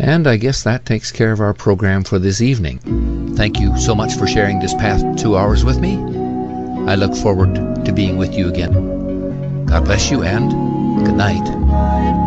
And I guess that takes care of our program for this evening. Thank you so much for sharing this past 2 hours with me. I look forward to being with you again. God bless you and good night.